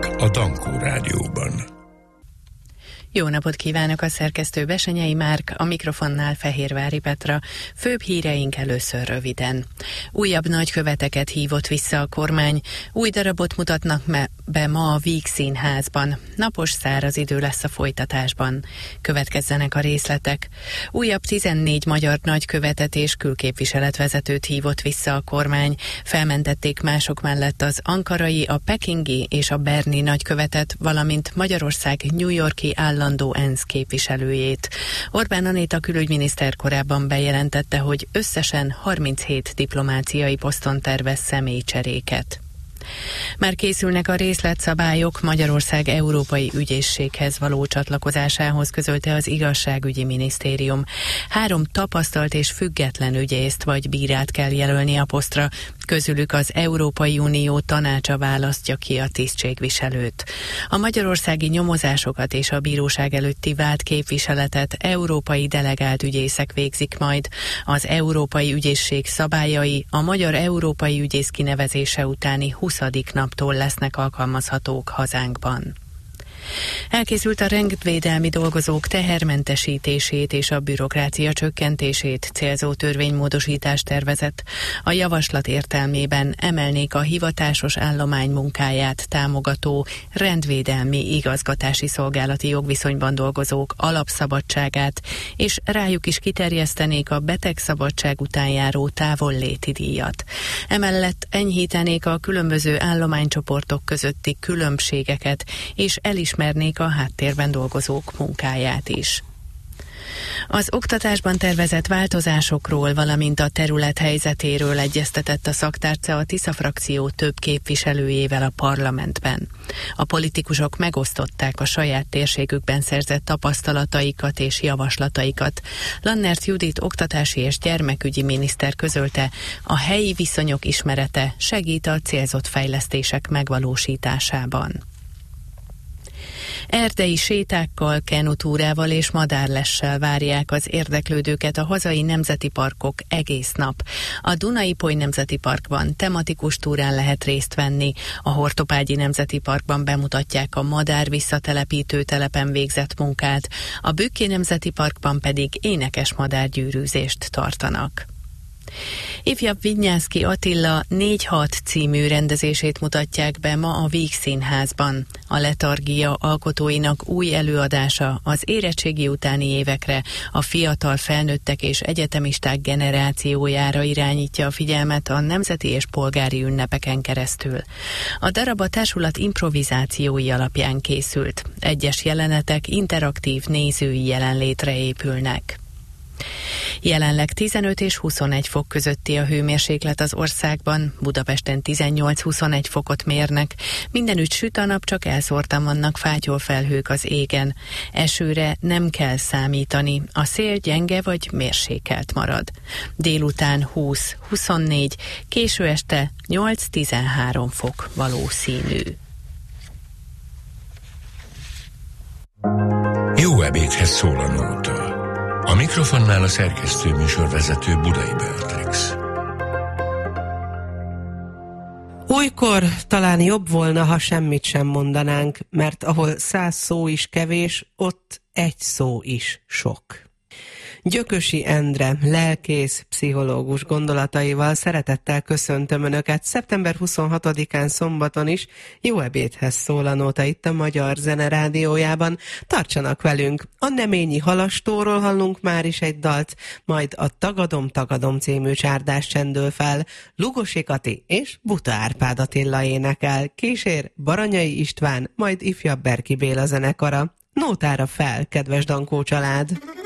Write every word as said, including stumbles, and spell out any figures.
hírek a Dankó Rádióban. Jó napot kívánok, a szerkesztő Besenyei Márk, a mikrofonnál Fehérvári Petra. Főbb híreink először röviden. Újabb nagyköveteket hívott vissza a kormány, új darabot mutatnak be ma a Víg Színházban. Napos, száraz idő lesz a folytatásban. Következzenek a részletek. Újabb tizennégy magyar nagykövetet és külképviseletvezetőt hívott vissza a kormány. Felmentették mások mellett az ankarai, a pekingi és a berni nagykövetet, valamint Magyarország New York-i állam állandó ENSZ képviselőjét. Orbán Anita külügyminiszter korábban bejelentette, hogy összesen harminchét diplomáciai poszton tervez személycseréket. Már készülnek a részletszabályok Magyarország Európai Ügyészséghez való csatlakozásához, közölte az Igazságügyi Minisztérium. Három tapasztalt és független ügyészt vagy bírát kell jelölni a posztra, közülük az Európai Unió tanácsa választja ki a tisztségviselőt. A magyarországi nyomozásokat és a bíróság előtti vált képviseletet európai delegált ügyészek végzik majd. Az Európai Ügyészség szabályai a magyar európai ügyész kinevezése utáni huszadik naptól lesznek alkalmazhatók hazánkban. Elkészült a rendvédelmi dolgozók tehermentesítését és a bürokrácia csökkentését célzó törvénymódosítás tervezet. A javaslat értelmében emelnék a hivatásos állomány munkáját támogató rendvédelmi igazgatási szolgálati jogviszonyban dolgozók alapszabadságát, és rájuk is kiterjesztenék a betegszabadság után járó távolléti díjat. Emellett enyhítenék a különböző állománycsoportok közötti különbségeket, és elismernék a háttérben dolgozók munkáját is. Az oktatásban tervezett változásokról, valamint a terület helyzetéről egyeztetett a szaktárca a Tisza frakció több képviselőjével a parlamentben. A politikusok megosztották a saját térségükben szerzett tapasztalataikat és javaslataikat. Lannert Judit oktatási és gyermekügyi miniszter közölte, a helyi viszonyok ismerete segít a célzott fejlesztések megvalósításában. Erdei sétákkal, kenutúrával és madárlessel várják az érdeklődőket a hazai nemzeti parkok egész nap. A Duna-Ipoly Nemzeti Parkban tematikus túrán lehet részt venni, a Hortopágyi Nemzeti Parkban bemutatják a madár visszatelepítő telepen végzett munkát, a Bükki Nemzeti Parkban pedig énekes madárgyűrűzést tartanak. Ifjabb Vignyánszky Attila négy hat című rendezését mutatják be ma a Víg Színházban. A Letargia alkotóinak új előadása az érettségi utáni évekre, a fiatal felnőttek és egyetemisták generációjára irányítja a figyelmet a nemzeti és polgári ünnepeken keresztül. A darab a társulat improvizációi alapján készült. Egyes jelenetek interaktív nézői jelenlétre épülnek. Jelenleg tizenöt és huszonegy fok közötti a hőmérséklet az országban, Budapesten tizennyolc-huszonegy fokot mérnek, mindenütt süt a nap, csak elszórtan vannak fátyolfelhők az égen. Esőre nem kell számítani, a szél gyenge vagy mérsékelt marad. Délután húsz-huszonnégy, késő este nyolc-tizenhárom fok valószínű. Jó ebédhez szól a nóta. A mikrofonnál a szerkesztő műsorvezető Budai Beatrix. Újkor talán jobb volna, ha semmit sem mondanánk, mert ahol száz szó is kevés, ott egy szó is sok. Gyökösi Endre, lelkész, pszichológus gondolataival szeretettel köszöntöm Önöket szeptember huszonhatodikán szombaton is. Jó ebédhez szól a nóta itt a Magyar Zene Rádiójában. Tartsanak velünk! A Neményi Halastóról hallunk már is egy dalt, majd a Tagadom, Tagadom című csárdás csendül fel. Lugosi Kati és Buta Árpád Attila énekel, kísér Baranyai István, majd ifjabb Berki Béla zenekara. Nótára fel, kedves Dankó család!